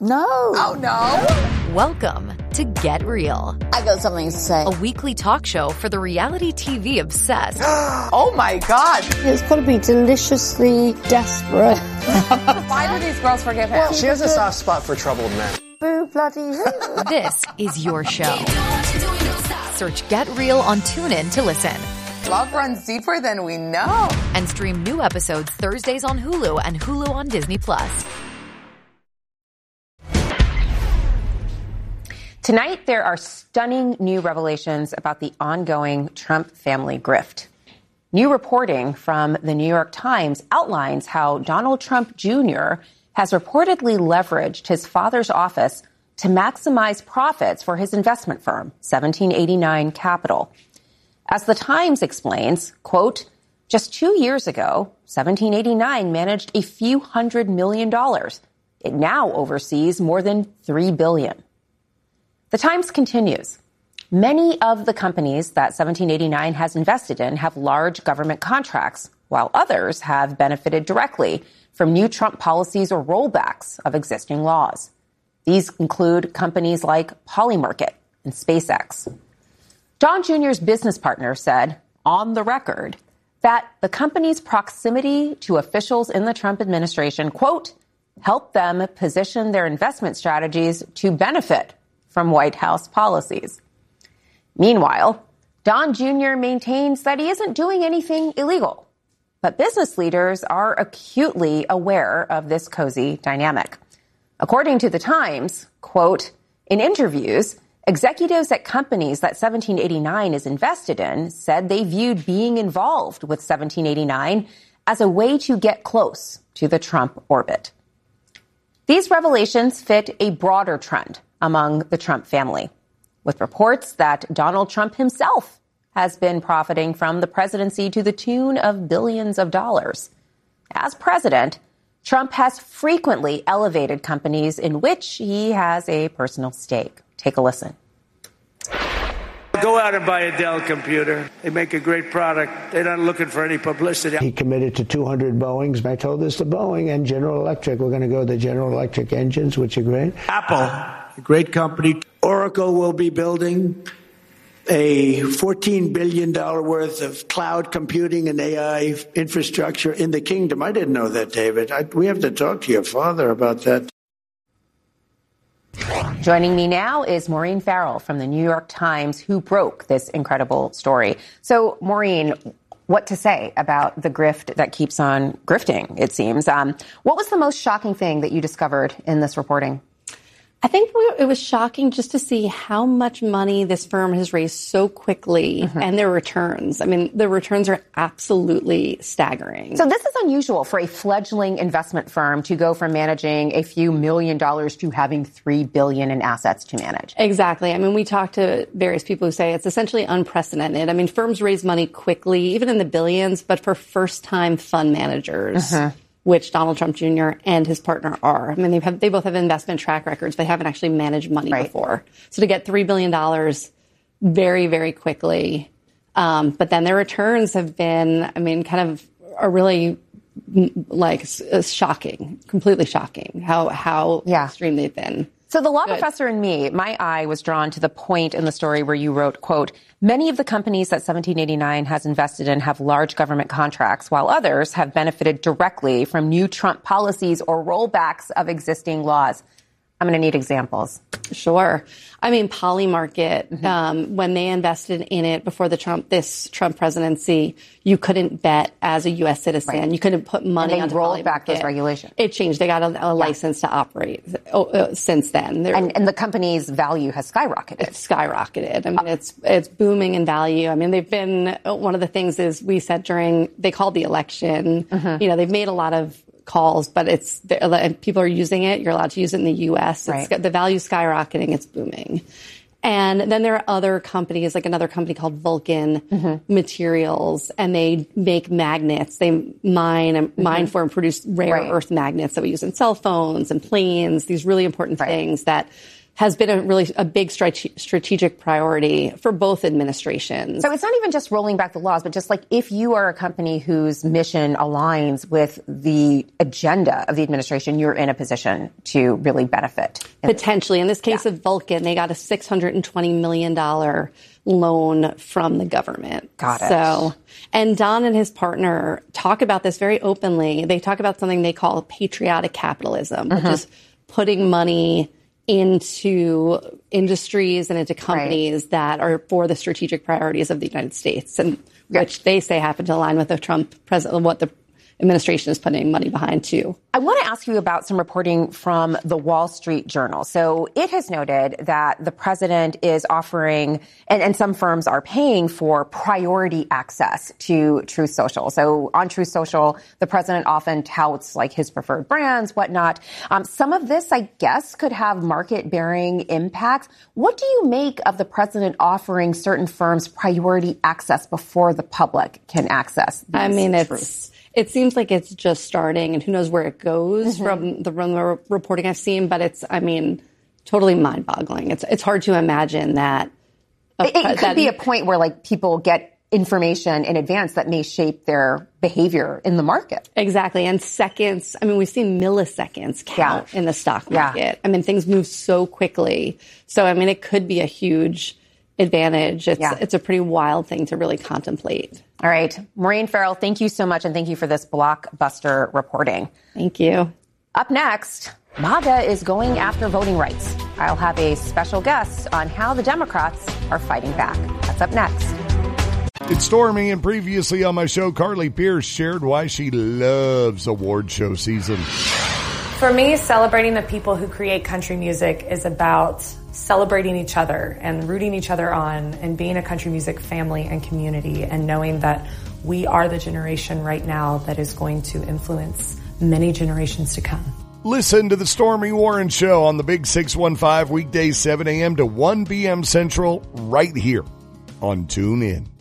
No. Oh, no. Welcome to Get Real. I got something to say. A weekly talk show for the reality TV obsessed. Oh, my God. It's got to be deliciously desperate. Why do these girls forgive him? She has a soft spot for troubled men. Boo bloody who. This is your show. Search Get Real on TuneIn to listen. Love runs deeper than we know. And stream new episodes Thursdays on Hulu and Hulu on Disney+. Tonight, there are stunning new revelations about the ongoing Trump family grift. New reporting from the New York Times outlines how Donald Trump Jr. has reportedly leveraged his father's office to maximize profits for his investment firm, 1789 Capital. As the Times explains, quote, just 2 years ago, 1789 managed a few $100 million. It now oversees more than $3 billion. The Times continues. Many of the companies that 1789 has invested in have large government contracts, while others have benefited directly from new Trump policies or rollbacks of existing laws. These include companies like Polymarket and SpaceX. Don Jr.'s business partner said, on the record, that the company's proximity to officials in the Trump administration, quote, helped them position their investment strategies to benefit from White House policies. Meanwhile, Don Jr. maintains that he isn't doing anything illegal. But business leaders are acutely aware of this cozy dynamic. According to the Times, quote, in interviews, executives at companies that 1789 is invested in said they viewed being involved with 1789 as a way to get close to the Trump orbit. These revelations fit a broader trend among the Trump family, with reports that Donald Trump himself has been profiting from the presidency to the tune of billions of dollars. As president, Trump has frequently elevated companies in which he has a personal stake. Take a listen. Go out and buy a Dell computer. They make a great product. They're not looking for any publicity. He committed to 200 Boeings. I told this to Boeing and General Electric. We're going to go to the General Electric engines, which are great. Apple, a great company. Oracle will be building a $14 billion worth of cloud computing and AI infrastructure in the kingdom. I didn't know that, David. We have to talk to your father about that. Joining me now is Maureen Farrell from the New York Times, who broke this incredible story. So, Maureen, what to say about the grift that keeps on grifting, it seems. What was the most shocking thing that you discovered in this reporting? I think it was shocking just to see how much money this firm has raised so quickly and their returns. I mean, the returns are absolutely staggering. So this is unusual for a fledgling investment firm to go from managing a few $1 million to having $3 billion in assets to manage. Exactly. I mean, we talked to various people who say it's essentially unprecedented. I mean, firms raise money quickly, even in the billions, but for first-time fund managers. Which Donald Trump Jr. and his partner are. I mean, they both have investment track records. They haven't actually managed money before. So to get $3 billion very, very quickly. But then their returns have been, I mean, kind of are really like shocking, completely shocking how extreme they've been. So the law professor in me, my eye was drawn to the point in the story where you wrote, quote, many of the companies that 1789 has invested in have large government contracts, while others have benefited directly from new Trump policies or rollbacks of existing laws. I'm going to need examples. Sure. I mean, Polymarket, when they invested in it before this Trump presidency, you couldn't bet as a U.S. citizen. You couldn't put money on. And they rolled back those regulations. It changed. They got a license to operate since then. And the company's value has skyrocketed. It's skyrocketed. I mean, it's booming in value. I mean, they've been, one of the things is we said they called the election, you know, they've made a lot of calls, but and people are using it. You're allowed to use it in the U.S. The value's skyrocketing. It's booming. And then there are other companies, like another company called Vulcan Materials, and they make magnets. They mine for and produce rare earth magnets that we use in cell phones and planes, these really important things that has been a big strategic priority for both administrations. So it's not even just rolling back the laws, but just like if you are a company whose mission aligns with the agenda of the administration, you're in a position to really benefit. Potentially. In this case of Vulcan, they got a $620 million loan from the government. Got it. So, and Don and his partner talk about this very openly. They talk about something they call patriotic capitalism, which is putting money into industries and into companies that are for the strategic priorities of the United States, and which they say happen to align with the Trump president, what the administration is putting money behind too. I want to ask you about some reporting from the Wall Street Journal. So it has noted that the president is offering, and some firms are paying for priority access to Truth Social. So on Truth Social, the president often touts like his preferred brands, whatnot. Some of this, I guess, could have market-bearing impacts. What do you make of the president offering certain firms priority access before the public can access these It seems like it's just starting, and who knows where it goes from the reporting I've seen, but it's, totally mind-boggling. It's hard to imagine that. It could be a point where like people get information in advance that may shape their behavior in the market. Exactly. And seconds, we've seen milliseconds count in the stock market. Things move so quickly. So, it could be a huge advantage. It's a pretty wild thing to really contemplate. All right. Maureen Farrell, thank you so much. And thank you for this blockbuster reporting. Thank you. Up next, MAGA is going after voting rights. I'll have a special guest on how the Democrats are fighting back. That's up next. It's Stormy, and previously on my show, Carly Pierce shared why she loves award show season. For me, celebrating the people who create country music is about celebrating each other and rooting each other on and being a country music family and community and knowing that we are the generation right now that is going to influence many generations to come. Listen to the Stormy Warren Show on the Big 615 weekdays 7 a.m. to 1 p.m. Central right here on TuneIn.